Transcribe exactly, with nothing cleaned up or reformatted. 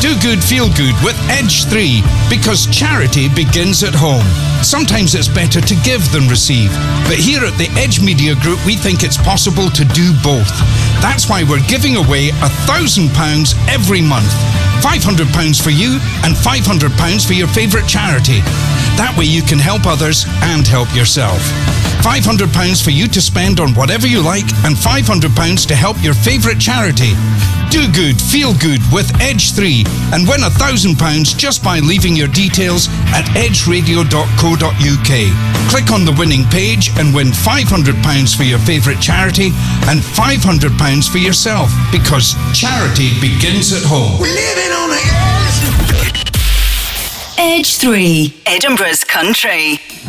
Do good, feel good with Edge three, because charity begins at home. Sometimes it's better to give than receive, but here at the Edge Media Group we think it's possible to do both. That's why we're giving away one thousand pounds every month. five hundred pounds for you and five hundred pounds for your favourite charity. That way you can help others and help yourself. five hundred pounds for you to spend on whatever you like and five hundred pounds to help your favourite charity. Do good, feel good with Edge three and win one thousand pounds just by leaving your details at edge radio dot co dot uk. Click on the winning page and win five hundred pounds for your favourite charity and five hundred pounds for yourself, because charity begins at home. We're living on the edge. Edge three, Edinburgh's country.